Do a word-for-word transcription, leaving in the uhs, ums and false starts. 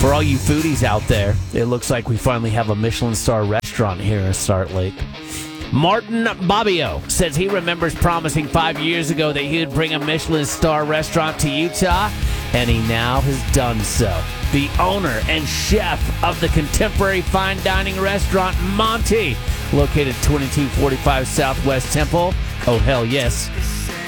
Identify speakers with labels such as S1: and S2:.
S1: For all you foodies out there, it looks like we finally have a Michelin star restaurant here in Start Lake. Martin Bobbio says he remembers promising five years ago that he would bring a Michelin star restaurant to Utah, and he now has done so. The owner and chef of the contemporary fine dining restaurant Monty, located twenty-two forty-five Southwest Temple. Oh, hell yes.